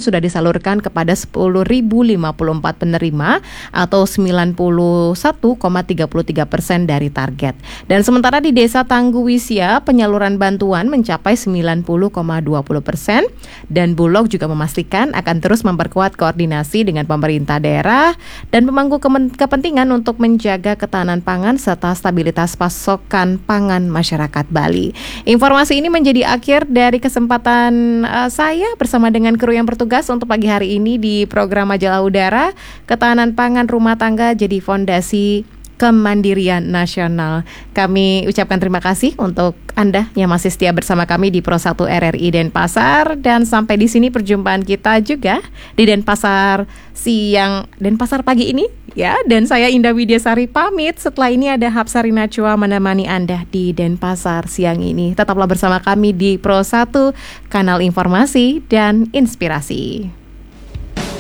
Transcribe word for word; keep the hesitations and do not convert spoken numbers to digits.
sudah disalurkan kepada sepuluh ribu lima puluh empat penerima atau sembilan puluh satu koma tiga tiga persen dari target. Dan sementara di Desa Tangguwisya, penyaluran bantuan mencapai sembilan puluh koma dua puluh persen dan Bulog juga memastikan akan terus memperkuat koordinasi dengan pemerintah daerah dan pemangku kepentingan untuk menjaga ketahanan pangan serta stabilitas pasokan pangan masyarakat Bali. Informasi ini menjadi akhir dari kesempatan uh, saya bersama dengan kru yang bertugas untuk pagi hari ini di program Majalah Udara. Ketahanan pangan rumah tangga jadi fondasi kemandirian nasional. Kami ucapkan terima kasih untuk Anda yang masih setia bersama kami di Pro satu R R I Denpasar, dan sampai di sini perjumpaan kita juga di Denpasar siang, Denpasar pagi ini ya. Dan saya Indah Widyasari pamit. Setelah ini ada Hapsari Nachua menemani Anda di Denpasar siang ini. Tetaplah bersama kami di Pro satu, kanal informasi dan inspirasi.